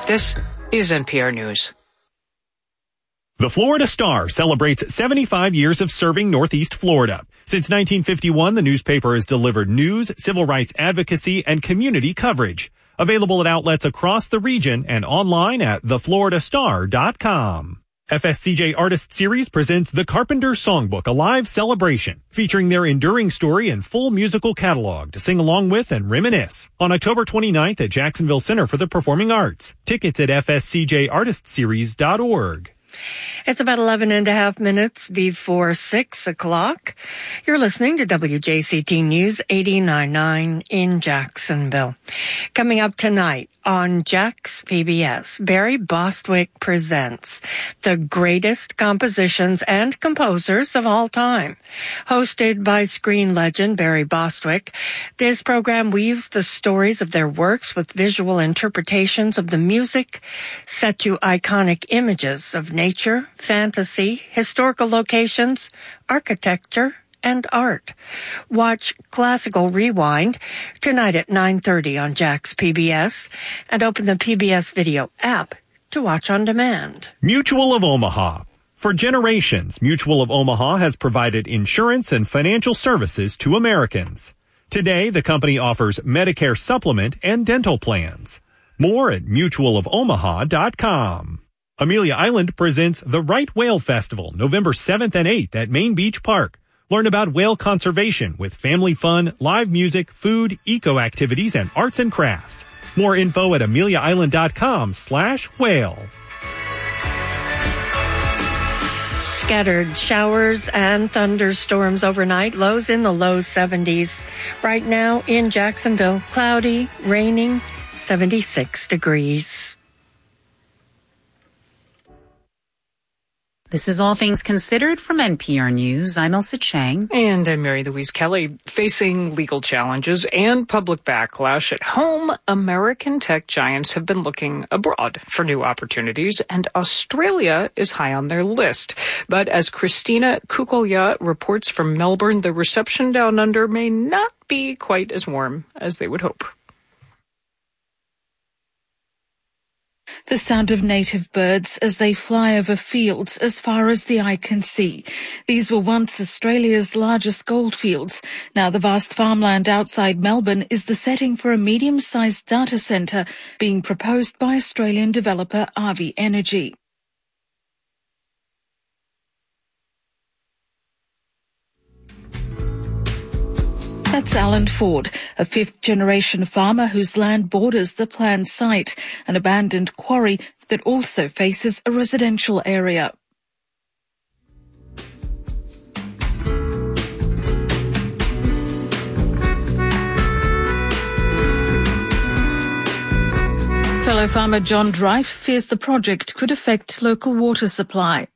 This is NPR News. The Florida Star celebrates 75 years of serving Northeast Florida. Since 1951, the newspaper has delivered news, civil rights advocacy, and community coverage. Available at outlets across the region and online at thefloridastar.com. FSCJ Artist Series presents The Carpenter Songbook, a live celebration featuring their enduring story and full musical catalog to sing along with and reminisce on October 29th at Jacksonville Center for the Performing Arts. Tickets at fscjartistseries.org. It's about 11 and a half minutes before 6 o'clock. You're listening to WJCT News 89.9 in Jacksonville. Coming up tonight on Jax PBS, Barry Bostwick presents The Greatest Compositions and Composers of All Time. Hosted by screen legend Barry Bostwick, this program weaves the stories of their works with visual interpretations of the music, set to iconic images of nature, fantasy, historical locations, architecture, and art. Watch Classical Rewind tonight at 9:30 on Jax PBS and open the PBS video app to watch on demand. Mutual of Omaha. For generations, Mutual of Omaha has provided insurance and financial services to Americans. Today, the company offers Medicare supplement and dental plans. More at mutualofomaha.com. Amelia Island presents the Right Whale Festival, November 7th and 8th at Main Beach Park. Learn about whale conservation with family fun, live music, food, eco activities, and arts and crafts. More info at ameliaisland.com/whale. Scattered showers and thunderstorms overnight, lows in the low 70s. Right now in Jacksonville, cloudy, raining, 76 degrees. This is All Things Considered from NPR News. I'm Elsa Chang. And I'm Mary Louise Kelly. Facing legal challenges and public backlash at home, American tech giants have been looking abroad for new opportunities, and Australia is high on their list. But as Christina Kukolya reports from Melbourne, the reception down under may not be quite as warm as they would hope. The sound of native birds as they fly over fields as far as the eye can see. These were once Australia's largest goldfields. Now the vast farmland outside Melbourne is the setting for a medium-sized data centre being proposed by Australian developer Avi Energy. That's Alan Ford, a fifth-generation farmer whose land borders the planned site, an abandoned quarry that also faces a residential area. Fellow farmer John Drive fears the project could affect local water supply.